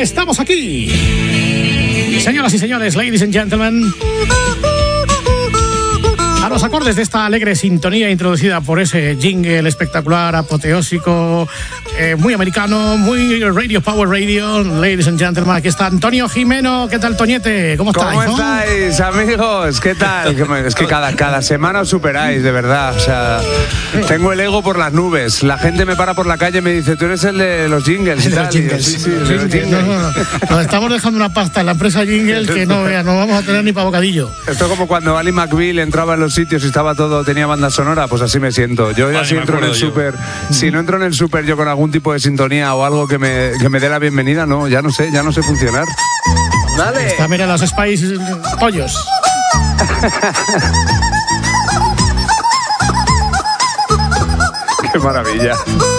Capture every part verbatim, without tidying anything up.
estamos aquí. Señoras y señores, ladies and gentlemen, a los acordes de esta alegre sintonía introducida por ese jingle espectacular, apoteósico, eh, muy americano, muy Radio Power Radio, ladies and gentlemen, aquí está Antonio Jimeno. ¿Qué tal, Toñete? ¿Cómo estáis? ¿Cómo estáis, ¿no? amigos? ¿Qué tal? Es que cada, cada semana os superáis, de verdad. O sea, tengo el ego por las nubes. La gente me para por la calle y me dice, tú eres el de los jingles y de tal. Los jingles. Sí, sí, sí, de los sí, jingles. No, no, no. Nos estamos dejando una pasta en la empresa Jingles que no, vea, no vamos a tener ni para bocadillo. Esto es como cuando Ali McBeal entraba en los sitios y estaba todo, tenía banda sonora, pues así me siento. Yo ya vale, si entro en el súper, si no entro en el súper yo con algún tipo de sintonía o algo que me, que me dé la bienvenida, no, ya no sé, ya no sé funcionar. Dale. Está, mira los Spice pollos. Qué maravilla.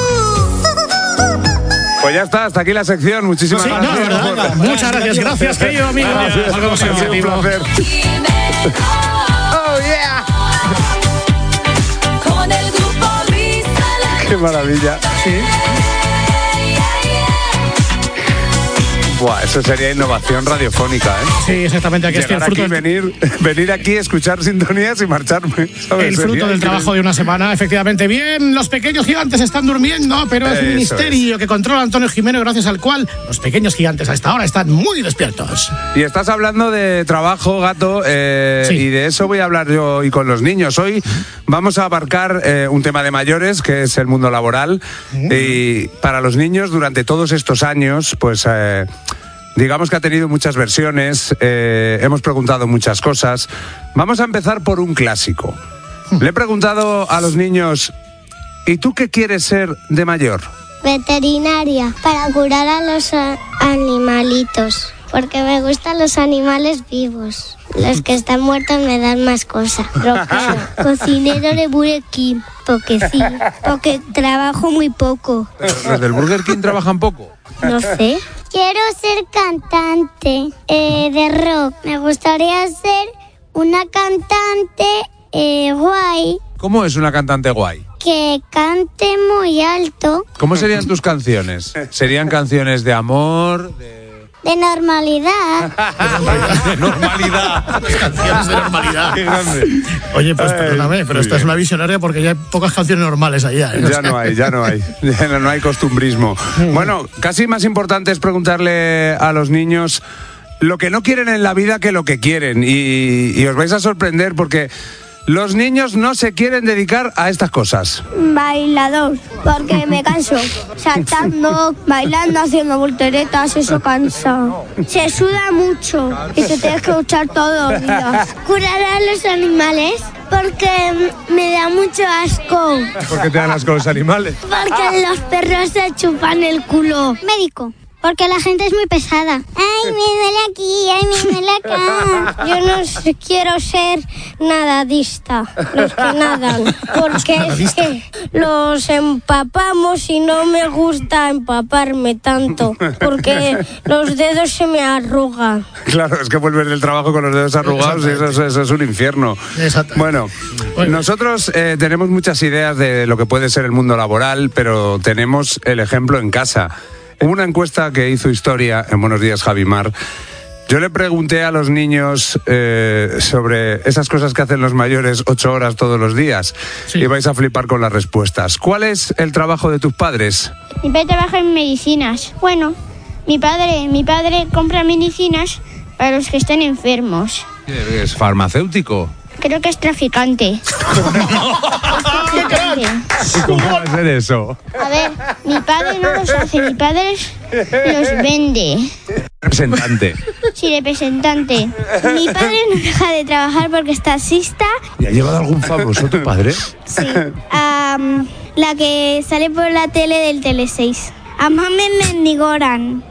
Pues ya está, hasta aquí la sección. Muchísimas sí, gracias. No, verdad, muchas gracias, gracias, querido amigo. Gracias, Algo gracias, positivo. un placer. Oh, yeah. Qué maravilla. Sí. Buah, eso sería innovación radiofónica, ¿eh? Sí, exactamente. Aquí es que el fruto aquí, del... venir, venir aquí, escuchar sintonías y marcharme, ¿sabes? El fruto Sería del trabajo de una semana, efectivamente. Bien, los pequeños gigantes están durmiendo, pero es Eso un misterio es. que controla Antonio Jimeno, gracias al cual los pequeños gigantes a esta hora están muy despiertos. Y estás hablando de trabajo, gato, eh, Sí. y de eso voy a hablar yo hoy con los niños. Hoy vamos a abarcar eh, un tema de mayores, que es el mundo laboral. Mm. Y para los niños, durante todos estos años, pues... Eh, digamos que ha tenido muchas versiones, eh, hemos preguntado muchas cosas. Vamos a empezar por un clásico. Le he preguntado a los niños, ¿y tú qué quieres ser de mayor? Veterinaria, para curar a los a- animalitos, porque me gustan los animales vivos. Los que están muertos me dan más cosas. Cocinero de Burger King, porque sí, porque trabajo muy poco. ¿Los del Burger King trabajan poco? No sé. Quiero ser cantante eh, de rock. Me gustaría ser una cantante eh, guay ¿Cómo es una cantante guay? que cante muy alto, ¿Cómo serían tus canciones? ¿Serían canciones de amor? De, de normalidad. de normalidad. Canciones de normalidad. Qué grande. Oye, pues Ay, perdóname, pero muy esta es bien. una visionaria porque ya hay pocas canciones normales allá. ¿eh? Ya no hay, ya no hay. Ya no, no hay costumbrismo. Bueno, casi más importante es preguntarle a los niños lo que no quieren en la vida que lo que quieren. Y, y os vais a sorprender porque los niños no se quieren dedicar a estas cosas. Bailador, porque me canso. Saltando, bailando, haciendo volteretas, eso cansa. Se suda mucho y se tiene que escuchar todos los días. Curar a los animales porque me da mucho asco. ¿Por qué te dan asco los animales? Porque los perros se chupan el culo. Médico. Porque la gente es muy pesada. Ay, me duele aquí, ay, me duele acá. Yo no sé, quiero ser nadadista, los que nadan. Porque es que los empapamos y no me gusta empaparme tanto. Porque los dedos se me arrugan. Claro, es que vuelves del trabajo con los dedos arrugados y eso, es- eso es un infierno. Exacto. Bueno, nosotros eh, tenemos muchas ideas de lo que puede ser el mundo laboral, pero tenemos el ejemplo en casa. Hubo una encuesta que hizo Historia en Buenos Días, Javimar. Yo le pregunté a los niños eh, sobre esas cosas que hacen los mayores ocho horas todos los días. Sí. Y vais a flipar con las respuestas. ¿Cuál es el trabajo de tus padres? Mi padre trabaja en medicinas. Bueno, mi padre, mi padre compra medicinas para los que estén enfermos. ¿Qué ¿Es farmacéutico? Creo que es traficante. Es traficante. ¿Cómo va a ser eso? A ver, mi padre no los hace, mi padre los vende. Representante. Sí, representante. Mi padre no deja de trabajar porque es taxista. ¿Y ha llevado algún famoso tu padre? Sí. Am, la que sale por la tele del Tele seis. A Mame Mendigoran.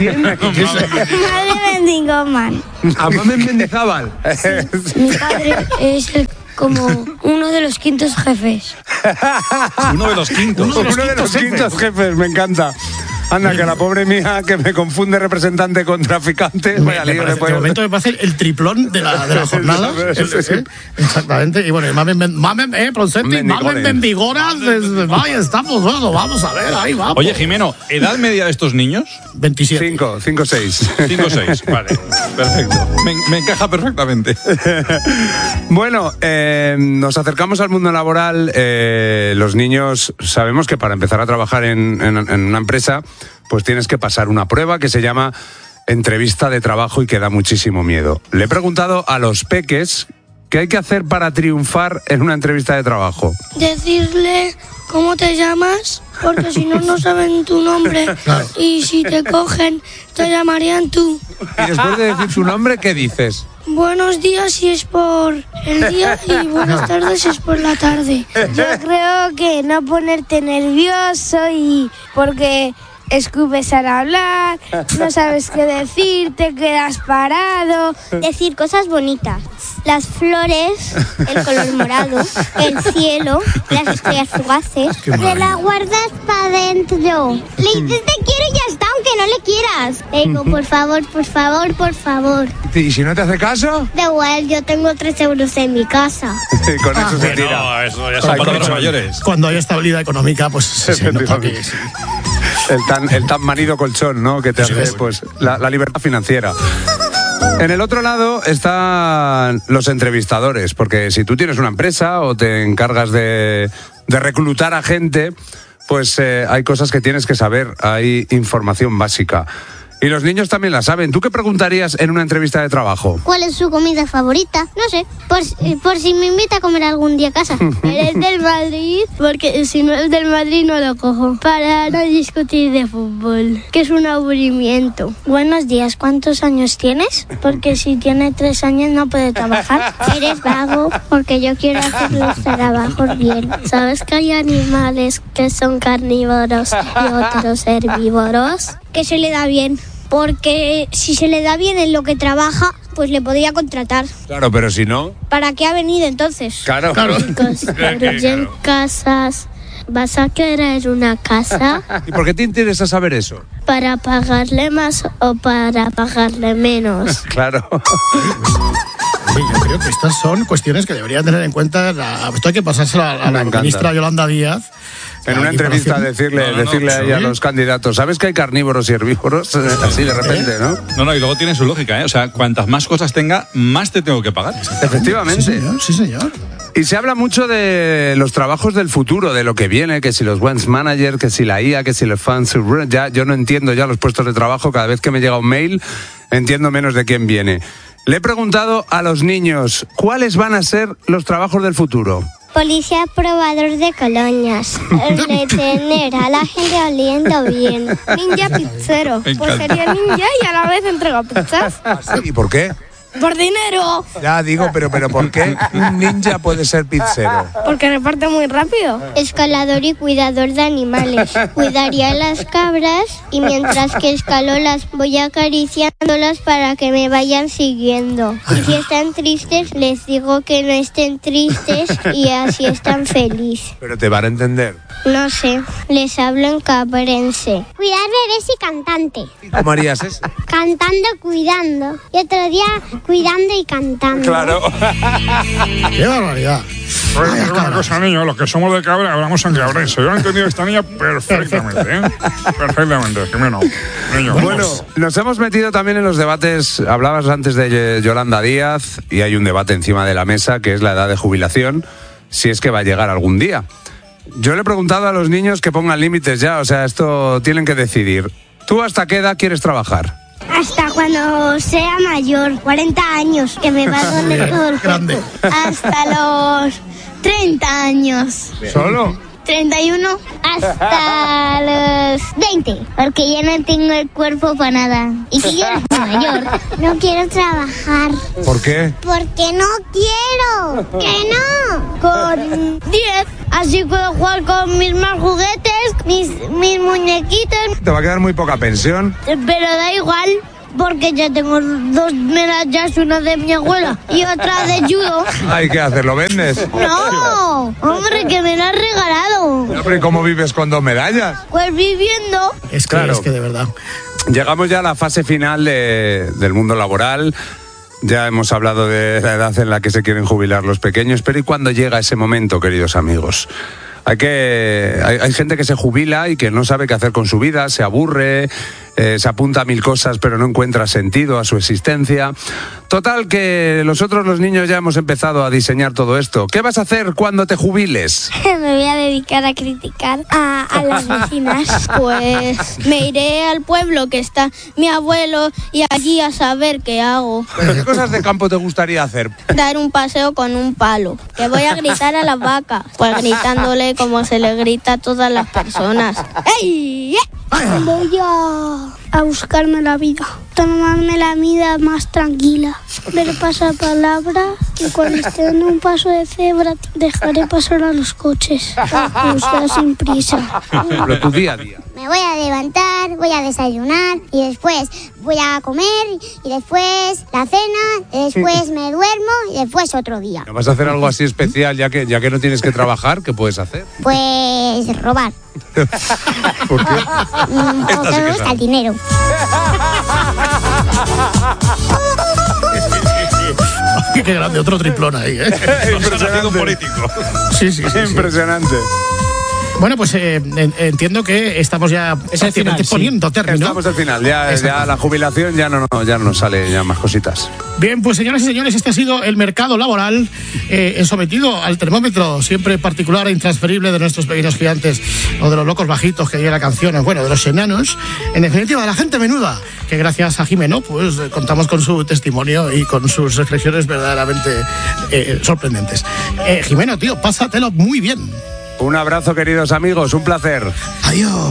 Madre Mendigoman. ¿A Mamen Mendizábal? Mi padre es el, como uno de los quintos jefes. Uno de los quintos. Uno de los quintos jefes, me encanta. Anda, que la pobre mía que me confunde representante con traficante. Me, Vaya me lío parece, le puede de momento me parece el triplón de la, de la jornada. Sí, sí, sí. ¿Eh? Exactamente. Y bueno, mamen, mamen, eh, Pronsetti, mamen Mendigoras. Ahí estamos, bueno, vamos a ver, ahí vamos. Oye, Jimeno, ¿edad media de estos niños? veintisiete. Cinco, cinco, seis. cinco seis, vale. Perfecto. Me, me encaja perfectamente. Bueno, eh, nos acercamos al mundo laboral. Eh, los niños sabemos que para empezar a trabajar en, en, en una empresa, pues tienes que pasar una prueba que se llama entrevista de trabajo y que da muchísimo miedo. Le he preguntado a los peques qué hay que hacer para triunfar en una entrevista de trabajo. Decirle cómo te llamas, porque si no, no saben tu nombre. Claro. Y si te cogen, te llamarían tú. Y después de decir su nombre, ¿qué dices? Buenos días si es por el día y buenas tardes si es por la tarde. Yo creo que no ponerte nervioso y porque escupes al hablar, no sabes qué decir, te quedas parado. Decir cosas bonitas. Las flores, el color morado, el cielo, las estrellas fugaces. Te la guardas para adentro. Le dices te quiero y ya está, aunque no le quieras. Le digo, por favor, por favor, por favor. ¿Y si no te hace caso? Da igual, yo tengo tres euros en mi casa. Con Ah, eso se tira. No, eso ya son palabras mayores. Cuando hay estabilidad económica, pues se nota que sí. El tan, el tan manido colchón, ¿no? Que te Sí, hace, sí. pues, la, la libertad financiera. En el otro lado están los entrevistadores, porque si tú tienes una empresa o te encargas de, de reclutar a gente, pues eh, hay cosas que tienes que saber, hay información básica. Y los niños también la saben. ¿Tú qué preguntarías en una entrevista de trabajo? ¿Cuál es su comida favorita? No sé, por, si- por si me invita a comer algún día a casa. ¿Eres del Madrid? Porque si no es del Madrid no lo cojo. Para no discutir de fútbol, que es un aburrimiento. Buenos días, ¿cuántos años tienes? Porque si tiene tres años no puede trabajar. Eres vago porque yo quiero hacer los trabajos bien. ¿Sabes que hay animales que son carnívoros y otros herbívoros? Que se le da bien. Porque si se le da bien en lo que trabaja, pues le podría contratar. Claro, pero si no... ¿Para qué ha venido entonces? Claro. Construyen casas. ¿Vas a querer una casa ¿Y por qué te interesa saber eso? para pagarle más o para pagarle menos? Claro. Sí, yo creo que estas son cuestiones que deberían tener en cuenta. La, esto hay que pasárselo a, a Me la encanta. ministra Yolanda Díaz. En una entrevista decirle, No, no, no. decirle ahí a Sí. los candidatos, ¿sabes que hay carnívoros y herbívoros? Así de repente, ¿no? No, no, y luego tiene su lógica, ¿eh? O sea, cuantas más cosas tenga, más te tengo que pagar. Efectivamente. Sí, señor, sí, señor. Y se habla mucho de los trabajos del futuro, de lo que viene, que si los Wens Manager, que si la I A, que si los fans. Ya, yo no entiendo ya los puestos de trabajo. Cada vez que me llega un mail, entiendo menos de quién viene. Le he preguntado a los niños, ¿cuáles van a ser los trabajos del futuro? Policía probador de colonias. Retener a la gente oliendo bien. Ninja pizzero. Me Pues encanta. sería ninja y a la vez entrego pizzas. ¿Y por qué? Por dinero. Ya digo, pero, pero ¿por qué un ninja puede ser pizzero? Porque reparte muy rápido. Escalador y cuidador de animales. Cuidaría las cabras y mientras que escalo las voy acariciándolas para que me vayan siguiendo. Y si están tristes, les digo que no estén tristes y así están felices. Pero te van a entender. No sé, les hablo en cabrense. Cuidar bebés y cantante. ¿Y cómo harías eso? Cantando, cuidando. Y otro día, cuidando y cantando. Claro. ¡Qué barbaridad! Pues Vaya es una cabras. cosa, niños, los que somos de Cabra hablamos en cabrense. Yo lo he entendido a esta niña perfectamente, ¿eh? Perfectamente, Jimeno. Niño, Bueno, nos hemos metido también en los debates. Hablabas antes de Yolanda Díaz y hay un debate encima de la mesa que es la edad de jubilación, si es que va a llegar algún día. Yo le he preguntado a los niños que pongan límites ya, o sea, esto tienen que decidir. ¿Tú hasta qué edad quieres trabajar? Hasta cuando sea mayor, cuarenta años, que me va a doler todo el Grande. cuerpo. Hasta los treinta años. ¿Solo? treinta y uno hasta los veinte, porque ya no tengo el cuerpo para nada. Y si yo era mayor, no quiero trabajar. ¿Por qué? Porque no quiero. Que no. Con diez, así puedo jugar con mis más juguetes, mis, mis muñequitos. Te va a quedar muy poca pensión. Pero da igual, porque ya tengo dos medallas, una de mi abuela y otra de judo. Ay, ¿qué haces? ¿Lo vendes? No, hombre, que me la has regalado. Hombre, ¿cómo vives con dos medallas? Pues viviendo. Es que, Claro. es que de verdad. Llegamos ya a la fase final de- del mundo laboral. Ya hemos hablado de la edad en la que se quieren jubilar los pequeños, pero ¿y cuándo llega ese momento, queridos amigos? Hay que hay, hay gente que se jubila y que no sabe qué hacer con su vida, se aburre, eh, se apunta a mil cosas, pero no encuentra sentido a su existencia. Total, que nosotros los niños ya hemos empezado a diseñar todo esto. ¿Qué vas a hacer cuando te jubiles? Me voy a dedicar a criticar a, a las vecinas. Pues me iré al pueblo que está mi abuelo y allí a saber qué hago. ¿Qué cosas de campo te gustaría hacer? Dar un paseo con un palo. Que voy a gritar a las vacas. Pues gritándole como se le grita a todas las personas. ¡Ey! Voy a, a buscarme la vida, tomarme la vida más tranquila, ver pasapalabra y cuando esté en un paso de cebra dejaré pasar a los coches para cruzar sin prisa. Pero tu día a día. Me voy a levantar, voy a desayunar y después voy a comer y después la cena, y después me duermo y después otro día. ¿No vas a hacer algo así especial ya que, ya que no tienes que trabajar? ¿Qué puedes hacer? Pues robar, ¿Por qué? mm, porque me gusta el dinero. Qué grande, otro triplón ahí, ¿eh? Impresionante. Sí, sí, sí, sí. Impresionante. Bueno, pues eh, en- entiendo que estamos ya prácticamente final, sí. poniendo término. Estamos al final, ya, Exacto. ya la jubilación ya no, no, ya no nos sale ya más cositas. Bien, pues señoras y señores, este ha sido el mercado laboral eh, sometido al termómetro siempre particular e intransferible de nuestros pequeños gigantes, o de los locos bajitos que dice la canción, bueno, de los enanos, en definitiva, de la gente menuda, que gracias a Jimeno, pues eh, contamos con su testimonio y con sus reflexiones verdaderamente eh, sorprendentes. Eh, Jimeno, tío, pásatelo muy bien. Un abrazo, queridos amigos, un placer. Adiós.